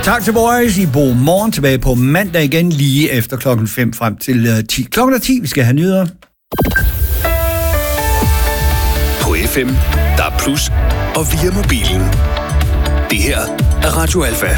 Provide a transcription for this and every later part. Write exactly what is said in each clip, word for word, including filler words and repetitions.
Tak til Boris i God Morgen, tilbage på mandag igen, lige efter klokken fem frem til uh, ti. Klokken er ti, vi skal have nyheder. På F M, der er plus, og via mobilen. Det her er Radio Alfa.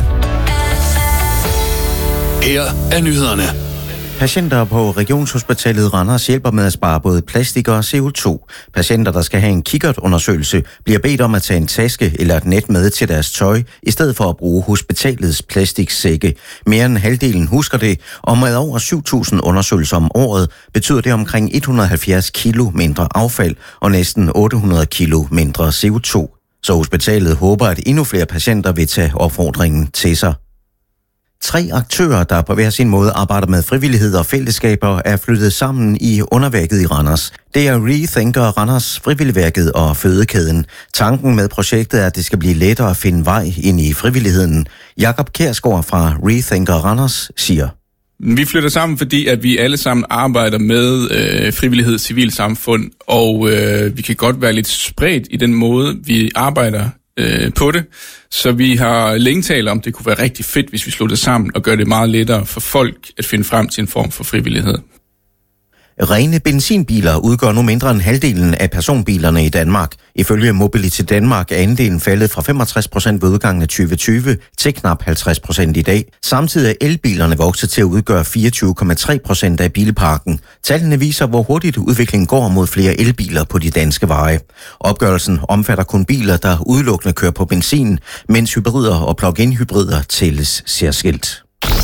Her er nyhederne. Patienter på Regionshospitalet Randers hjælper med at spare både plastik og C O to. Patienter, der skal have en kikkertundersøgelse, bliver bedt om at tage en taske eller et net med til deres tøj, i stedet for at bruge hospitalets plastiksække. Mere end halvdelen husker det, og med over syv tusind undersøgelser om året betyder det omkring et hundrede og halvfjerds kilo mindre affald og næsten otte hundrede kilo mindre C O to. Så hospitalet håber, at endnu flere patienter vil tage opfordringen til sig. Tre aktører, der på hver sin måde arbejder med frivillighed og fællesskaber, er flyttet sammen i underværket i Randers. Det er Rethinker Randers, Frivilligværket og Fødekæden. Tanken med projektet er, at det skal blive lettere at finde vej ind i frivilligheden. Jakob Kjærsgaard fra Rethinker Randers siger: Vi flytter sammen, fordi at vi alle sammen arbejder med øh, frivillighed, civilsamfund, og øh, vi kan godt være lidt spredt i den måde, vi arbejder øh, på det. Så vi har længe talt om, det kunne være rigtig fedt, hvis vi slog det sammen og gør det meget lettere for folk at finde frem til en form for frivillighed. Rene benzinbiler udgør nu mindre end halvdelen af personbilerne i Danmark. Ifølge Mobilitet Danmark er andelen faldet fra femogtres procent ved udgangen af tyve tyve til knap halvtreds procent i dag. Samtidig er elbilerne vokset til at udgøre fireogtyve komma tre procent af bilparken. Tallene viser, hvor hurtigt udviklingen går mod flere elbiler på de danske veje. Opgørelsen omfatter kun biler, der udelukkende kører på benzin, mens hybrider og plug-in hybrider tælles særskilt.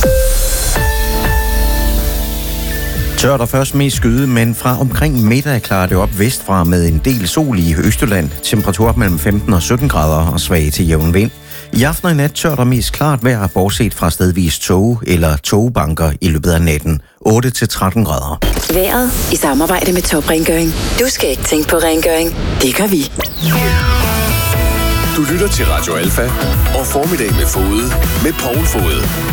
Tørt og først mest skyde, men fra omkring middag klarer det op vestfra med en del sol i Østjylland. Temperatur op mellem femten og sytten grader og svag til jævn vind. I aften og i nat tørt og mest klart vejr, bortset fra stedvis tåge eller tågebanker i løbet af natten. otte til tretten grader. Vejret i samarbejde med Top Rengøring. Du skal ikke tænke på rengøring. Det gør vi. Du lytter til Radio Alfa og Formiddag med Fode med Poul Fode.